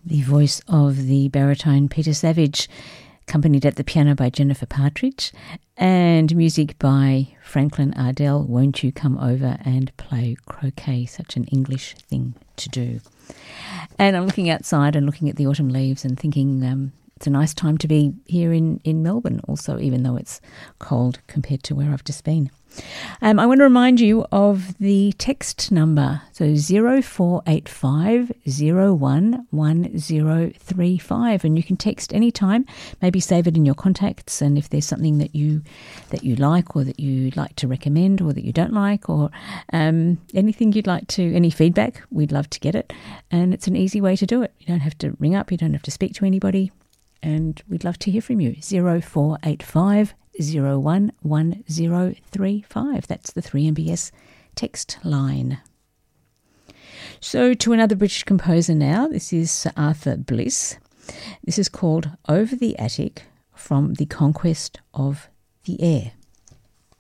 the voice of the baritone Peter Savage, accompanied at the piano by Jennifer Partridge, and music by Franklin Ardell, Won't You Come Over and Play Croquet, such an English thing to do. And I'm looking outside and looking at the autumn leaves and thinking it's a nice time to be here in Melbourne also, even though it's cold compared to where I've just been. I want to remind you of the text number, so 0485 011035, and you can text anytime, maybe save it in your contacts, and if there's something that you like or that you'd like to recommend or that you don't like or anything you'd like to, any feedback, we'd love to get it, and it's an easy way to do it. You don't have to ring up, you don't have to speak to anybody, and we'd love to hear from you. 0485 011035. That's the 3MBS text line. So to another British composer now. This is Sir Arthur Bliss. This is called Over the Attic from The Conquest of the Air.